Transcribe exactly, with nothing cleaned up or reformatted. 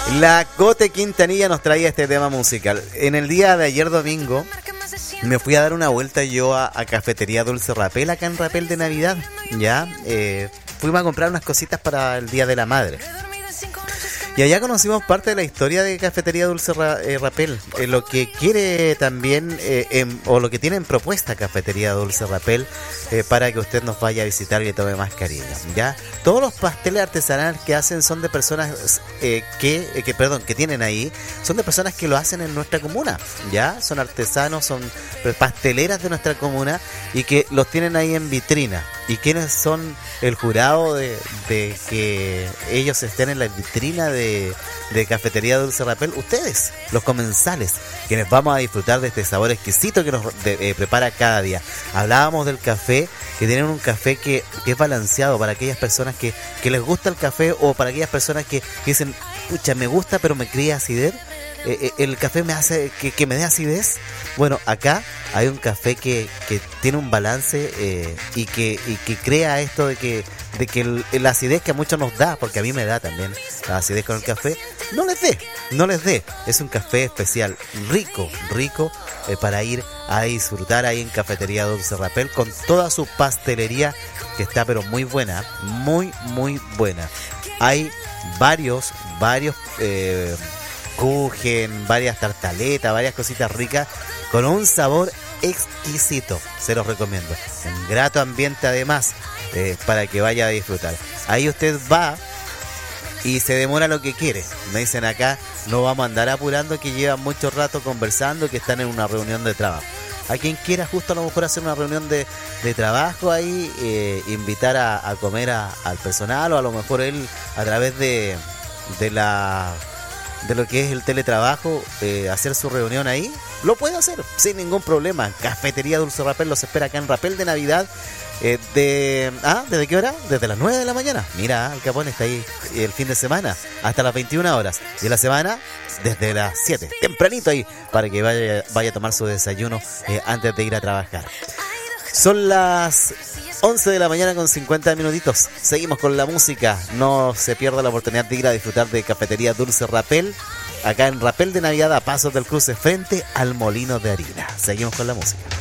La Cote Quintanilla nos traía este tema musical. En el día de ayer domingo me fui a dar una vuelta yo a, a Cafetería Dulce Rapel, acá en Rapel de Navidad. Ya, eh, fuimos a comprar unas cositas para el Día de la Madre. Y allá conocimos parte de la historia de Cafetería Dulce Ra, eh, Rapel, eh, lo que quiere también, eh, en, o lo que tiene en propuesta Cafetería Dulce Rapel, eh, para que usted nos vaya a visitar y le tome más cariño. ¿Ya? Todos los pasteles artesanales que hacen son de personas eh, que, eh, que, perdón, que tienen ahí, son de personas que lo hacen en nuestra comuna, ¿ya? Son artesanos, son pasteleras de nuestra comuna y que los tienen ahí en vitrina. ¿Y quiénes son el jurado de, de que ellos estén en la vitrina de, de Cafetería Dulce Rapel? Ustedes, los comensales, quienes vamos a disfrutar de este sabor exquisito que nos de, eh, prepara cada día. Hablábamos del café, que tienen un café que, que es balanceado para aquellas personas que, que les gusta el café, o para aquellas personas que, que dicen, pucha, me gusta pero me cría acidez. Eh, eh, el café me hace que, que me dé acidez. Bueno, acá hay un café que, que tiene un balance eh, y que y que crea esto de que de que el, el acidez que a muchos nos da, porque a mí me da también la acidez con el café, no les dé, no les dé. Es un café especial, rico, rico eh, para ir a disfrutar ahí en Cafetería Dulce Rapel con toda su pastelería, que está pero muy buena, muy muy buena. Hay varios, varios eh, kuchen, varias tartaletas, varias cositas ricas con un sabor exquisito. Se los recomiendo. Un grato ambiente además, eh, para que vaya a disfrutar. Ahí usted va y se demora lo que quiere. Me dicen acá, no vamos a andar apurando, que llevan mucho rato conversando, que están en una reunión de trabajo. A quien quiera justo a lo mejor hacer una reunión de, de trabajo ahí, eh, invitar a, a comer a, al personal, o a lo mejor él a través de, de la de lo que es el teletrabajo, eh, hacer su reunión ahí, lo puede hacer sin ningún problema. Cafetería Dulce Rapel los espera acá en Rapel de Navidad. Eh, de, ah, ¿desde qué hora? Desde las nueve de la mañana. Mira, el Capón está ahí el fin de semana hasta las veintiuna horas. Y en la semana desde las siete, tempranito ahí, para que vaya, vaya a tomar su desayuno eh, antes de ir a trabajar. Son las once de la mañana con cincuenta minutitos. Seguimos con la música. No se pierda la oportunidad de ir a disfrutar de Cafetería Dulce Rapel, acá en Rapel de Navidad, a pasos del cruce frente al molino de harina. Seguimos con la música.